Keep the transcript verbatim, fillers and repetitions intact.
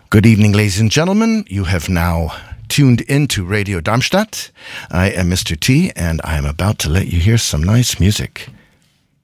Good evening, ladies and gentlemen. You have now tuned into Radio Darmstadt. I am Mister T, and I am about to let you hear some nice music.